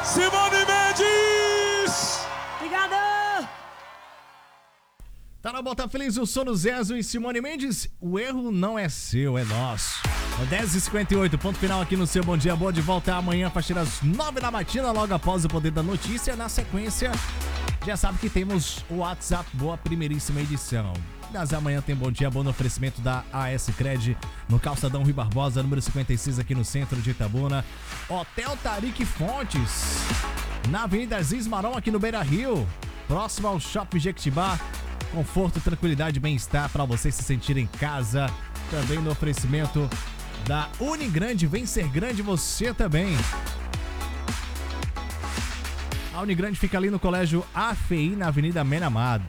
Simone Mendes! Obrigado! Tá na Bota Feliz o Sono Zezo e Simone Mendes. O erro não é seu, é nosso. 10h58, ponto final aqui no seu Bom Dia Boa. De volta amanhã a partir das 9 da matina, logo após o Poder da Notícia. Na sequência, já sabe que temos o WhatsApp Boa, primeiríssima edição. Das amanhã tem Bom Dia Boa no oferecimento da AS Cred, no Calçadão Rui Barbosa, número 56, aqui no centro de Itabuna. Hotel Tarik Fontes, na Avenida Zismaron, aqui no Beira Rio, próximo ao Shopping Jequitibá. Conforto, tranquilidade e bem-estar para você se sentir em casa. Também no oferecimento da Unigrande, vem ser grande você também. A Unigrande fica ali no Colégio AFI, na Avenida Menamado.